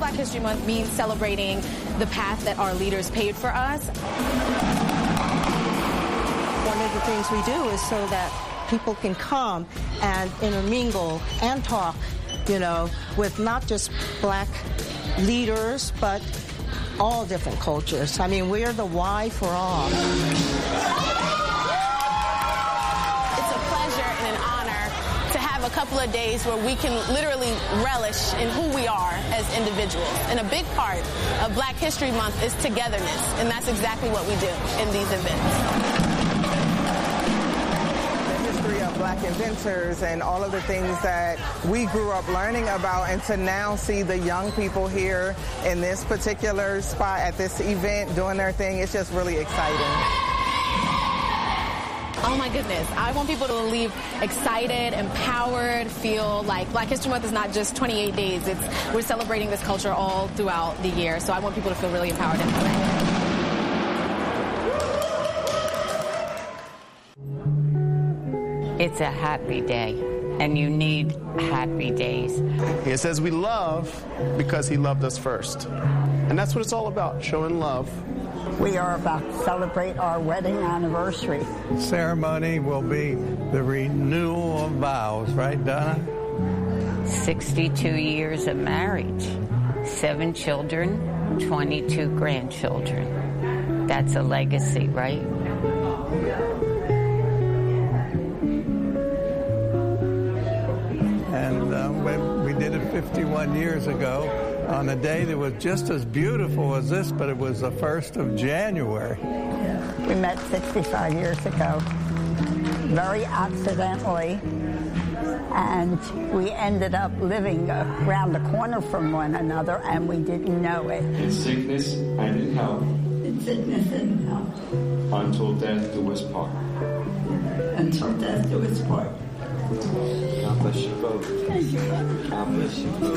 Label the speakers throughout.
Speaker 1: Black History Month means celebrating the path that our leaders paved for us.
Speaker 2: One of the things we do is so that people can come and intermingle and talk, with not just Black leaders, but all different cultures. I mean, we're the Y for all.
Speaker 1: It's a pleasure and an honor to have a couple of days where we can literally relish in who we are as individuals. And a big part of Black History Month is togetherness, and that's exactly what we do in these events.
Speaker 3: Black inventors and all of the things that we grew up learning about, and to now see the young people here in this particular spot at this event doing their thing, it's just really exciting.
Speaker 1: Oh my goodness, I want people to leave excited, empowered, feel like Black History Month is not just 28 days, we're celebrating this culture all throughout the year, so I want people to feel really empowered and excited.
Speaker 4: It's a happy day, and you need happy days.
Speaker 5: It says we love because he loved us first. And that's what it's all about, showing love.
Speaker 6: We are about to celebrate our wedding anniversary.
Speaker 7: Ceremony will be the renewal of vows, right, Donna?
Speaker 4: 62 years of marriage, 7 children, 22 grandchildren. That's a legacy, right?
Speaker 7: And we did it 51 years ago on a day that was just as beautiful as this, but it was the 1st of January.
Speaker 6: We met 65 years ago, very accidentally, and we ended up living around the corner from one another, and we didn't know it.
Speaker 8: In sickness and in health.
Speaker 6: In sickness and in health.
Speaker 8: Until death do us part.
Speaker 6: Until death do us part.
Speaker 8: God bless you both.
Speaker 6: Thank you.
Speaker 8: God bless you both.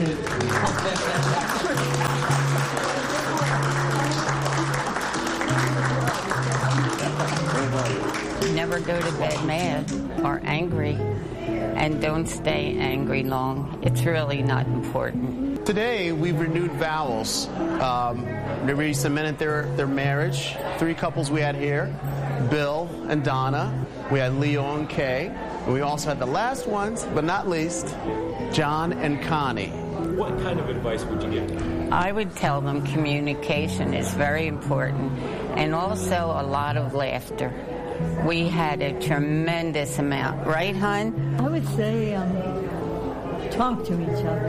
Speaker 4: Never go to bed mad or angry, and don't stay angry long. It's really not important.
Speaker 5: Today, we've renewed vows. They re-cemented their marriage. 3 couples we had here, Bill and Donna. We had Leo and Kay. And we also had the last ones, but not least, John and Connie.
Speaker 8: What kind of advice would you give them?
Speaker 4: I would tell them communication is very important, and also a lot of laughter. We had a tremendous amount, right, hon?
Speaker 9: I would say talk to each other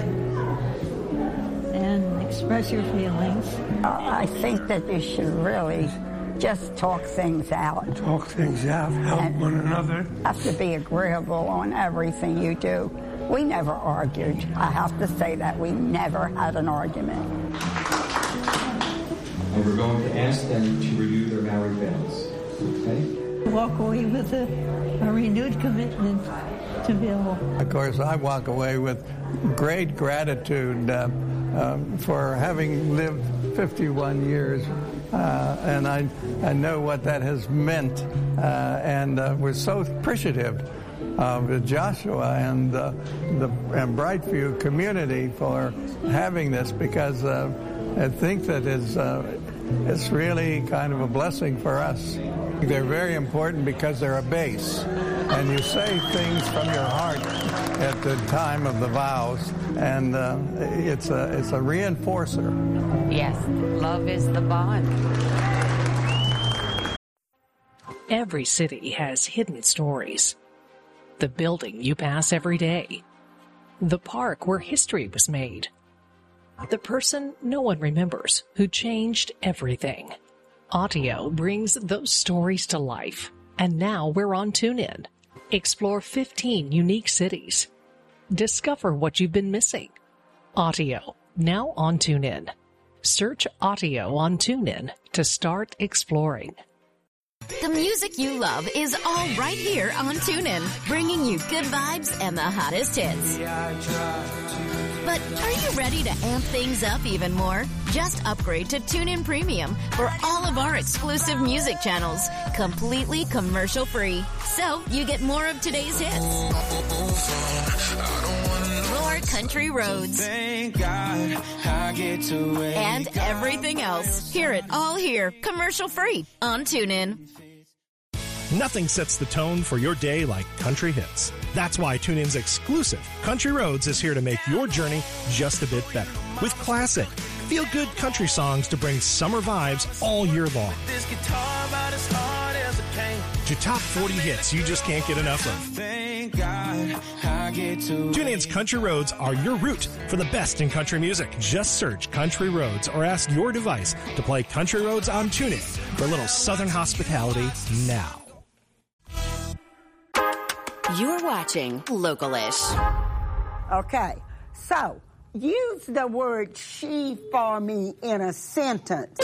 Speaker 9: and express your feelings.
Speaker 6: I think that you should really just talk things out.
Speaker 10: Talk things out, help one another.
Speaker 6: Have to be agreeable on everything you do. We never argued. I have to say that we never had an argument.
Speaker 8: And we're going to ask them to renew their married vows. Okay?
Speaker 9: Walk away with a renewed commitment to Bill.
Speaker 7: Of course, I walk away with great gratitude for having lived 51 years. And I know what that has meant, and we're so appreciative of Joshua and the Brightview community for having this, because I think that it's really kind of a blessing for us. They're very important because they're a base, and you say things from your heart at the time of the vows, and it's a reinforcer.
Speaker 4: Yes, love is the bond.
Speaker 11: Every city has hidden stories. The building you pass every day. The park where history was made. The person no one remembers who changed everything. Audio brings those stories to life. And now we're on TuneIn. Explore 15 unique cities. Discover what you've been missing. Audio, now on TuneIn. Search Audio on TuneIn to start exploring.
Speaker 12: The music you love is all right here on TuneIn, bringing you good vibes and the hottest hits. But are you ready to amp things up even more? Just upgrade to TuneIn Premium for all of our exclusive music channels, completely commercial-free. So you get more of today's hits, more country roads,
Speaker 13: Thank God I get to wake
Speaker 12: and everything else. Hear it all here, commercial-free on TuneIn.
Speaker 14: Nothing sets the tone for your day like country hits. That's why TuneIn's exclusive Country Roads is here to make your journey just a bit better. With classic, feel-good country songs to bring summer vibes all year long.
Speaker 13: this guitar about as hard as it can.
Speaker 14: To top 40 hits you just can't get enough of.
Speaker 13: Thank God I get to
Speaker 14: TuneIn's Country Roads are your route for the best in country music. Just search Country Roads or ask your device to play Country Roads on TuneIn for a little Southern hospitality now.
Speaker 12: You're watching Localish.
Speaker 6: Okay, so use the word she for me in a sentence.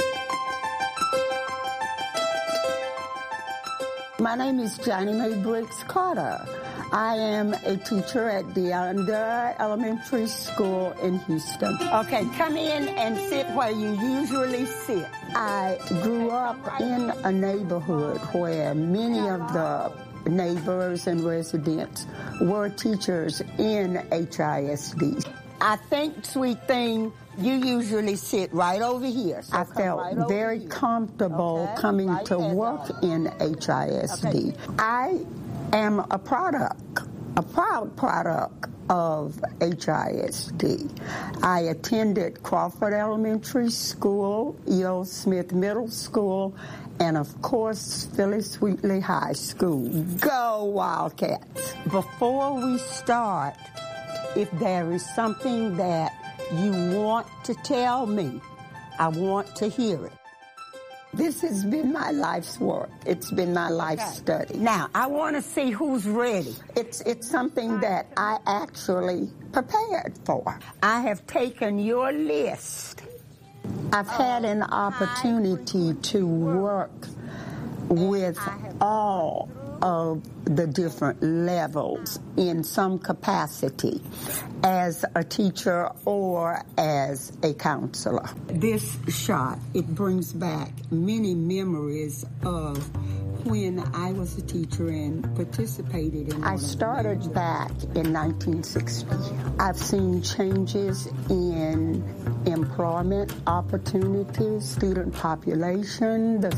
Speaker 6: My name is Johnny Mae Briggs Carter. I am a teacher at Deonda Elementary School in Houston. Okay, come in and sit where you usually sit. I grew up in a neighborhood where many of the neighbors and residents were teachers in HISD. I think, sweet thing, you usually sit right over here. So I felt very comfortable coming to work in HISD. I am a proud product of HISD. I attended Crawford Elementary School, E.O. Smith Middle School, and of course, Phyllis Wheatley High School. Go Wildcats! Before we start, if there is something that you want to tell me, I want to hear it. This has been my life's work. It's been my life study. Now, I want to see who's ready. It's something that I actually prepared for. I have taken your list. I've had an opportunity to work with all of the different levels in some capacity as a teacher or as a counselor. This shot, it brings back many memories of when I was a teacher and participated in. I started back in 1960. I've seen changes in employment opportunities, student population, the